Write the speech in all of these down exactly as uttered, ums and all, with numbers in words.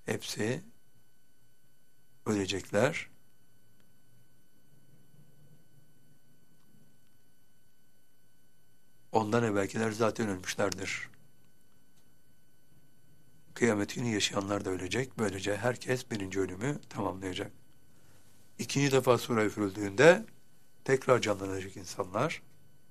hepsi ölecekler. Ondan evvelkiler zaten ölmüşlerdir. Kıyamet günü yaşayanlar da ölecek. Böylece herkes birinci ölümü tamamlayacak. İkinci defa sura üfürüldüğünde tekrar canlanacak insanlar.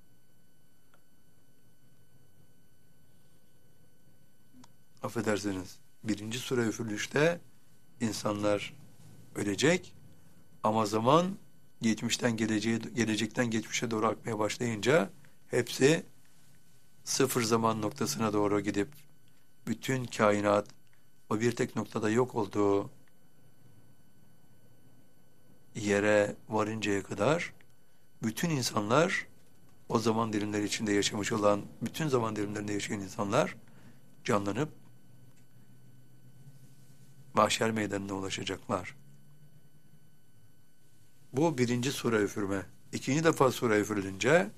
Affedersiniz, birinci sura üfürülüşte insanlar ölecek ama zaman geçmişten geleceğe, gelecekten geçmişe doğru akmaya başlayınca hepsi sıfır zaman noktasına doğru gidip bütün kainat o bir tek noktada yok olduğu yere varıncaya kadar bütün insanlar, o zaman dilimleri içinde yaşamış olan, bütün zaman dilimlerinde yaşayan insanlar canlanıp mahşer meydanına ulaşacaklar. Bu birinci sura üfürme. İkinci defa sura üfürülünce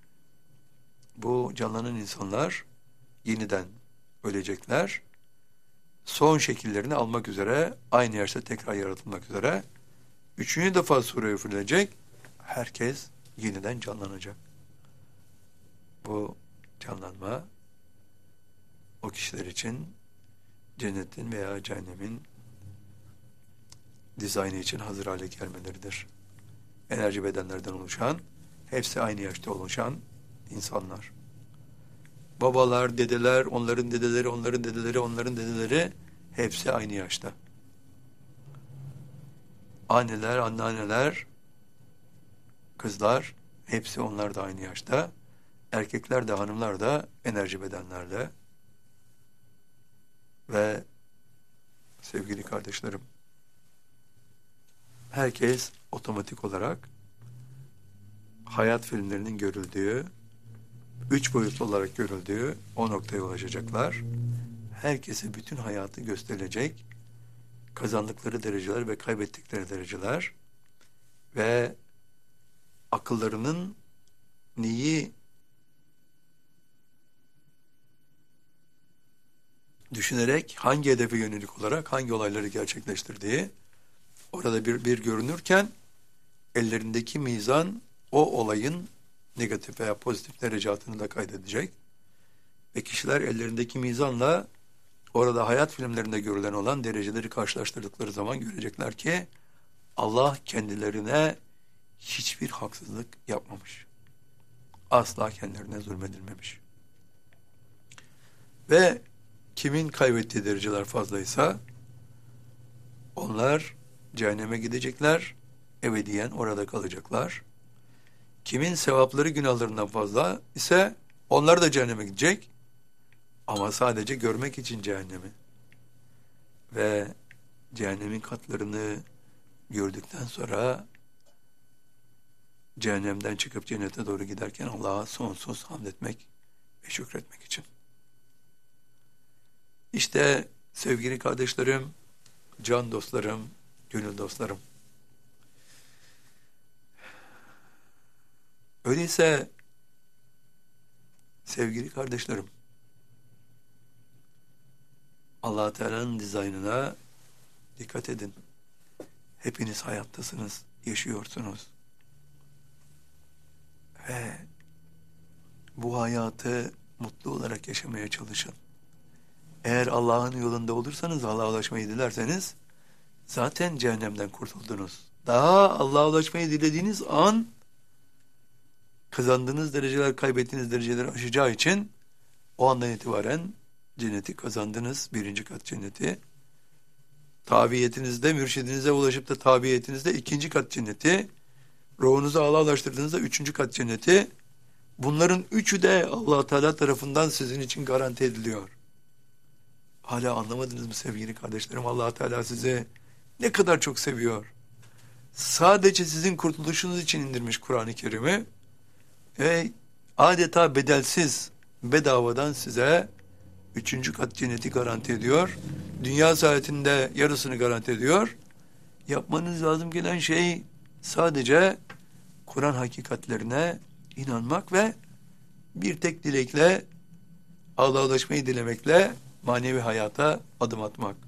bu canlanan insanlar yeniden ölecekler. Son şekillerini almak üzere, aynı yaşta tekrar yaratılmak üzere. Üçüncü defa sura üfürülecek. Herkes yeniden canlanacak. Bu canlanma o kişiler için cennetin veya cehennemin dizaynı için hazır hale gelmeleridir. Enerji bedenlerden oluşan, hepsi aynı yaşta oluşan insanlar. Babalar, dedeler, onların dedeleri, onların dedeleri, onların dedeleri hepsi aynı yaşta. Anneler, anneanneler, kızlar hepsi onlar da aynı yaşta. Erkekler de hanımlar da enerji bedenlerle. Ve sevgili kardeşlerim, herkes otomatik olarak hayat filmlerinin görüldüğü, üç boyutlu olarak görüldüğü o noktaya ulaşacaklar. Herkese bütün hayatı gösterilecek, kazandıkları dereceler ve kaybettikleri dereceler ve akıllarının neyi düşünerek hangi hedefe yönelik olarak hangi olayları gerçekleştirdiği orada bir, bir görünürken ellerindeki mizan o olayın negatif veya pozitif derecatını da kaydedecek. Ve kişiler ellerindeki mizanla orada hayat filmlerinde görülen olan dereceleri karşılaştırdıkları zaman görecekler ki Allah kendilerine hiçbir haksızlık yapmamış. Asla kendilerine zulmedilmemiş. Ve kimin kaybettiği dereceler fazlaysa onlar cehenneme gidecekler, ebediyen orada kalacaklar. Kimin sevapları günahlarından fazla ise onlar da cehenneme gidecek ama sadece görmek için cehennemi. Ve cehennemin katlarını gördükten sonra cehennemden çıkıp cennete doğru giderken Allah'a sonsuz hamd etmek ve şükretmek için. İşte sevgili kardeşlerim, can dostlarım, gönül dostlarım. Öyleyse sevgili kardeşlerim, Allah Teala'nın dizaynına dikkat edin. Hepiniz hayattasınız, yaşıyorsunuz. Ve bu hayatı mutlu olarak yaşamaya çalışın. Eğer Allah'ın yolunda olursanız, Allah'a ulaşmayı dilerseniz zaten cehennemden kurtuldunuz. Daha Allah'a ulaşmayı dilediğiniz an kazandığınız dereceler, kaybettiğiniz dereceleri aşacağı için o andan itibaren cenneti kazandınız. Birinci kat cenneti. Tabiyetinizde, mürşidinize ulaşıp da tabiyetinizde ikinci kat cenneti. Ruhunuzu Allah'a ulaştırdığınızda üçüncü kat cenneti. Bunların üçü de Allah Teala tarafından sizin için garanti ediliyor. Hala anlamadınız mı sevgili kardeşlerim? Allah Teala sizi ne kadar çok seviyor. Sadece sizin kurtuluşunuz için indirmiş Kur'an-ı Kerim'i ve adeta bedelsiz, bedavadan size üçüncü kat cenneti garanti ediyor. Dünya saadetinde yarısını garanti ediyor. Yapmanız lazım gelen şey sadece Kur'an hakikatlerine inanmak ve bir tek dilekle Allah'a ulaşmayı dilemekle manevi hayata adım atmak.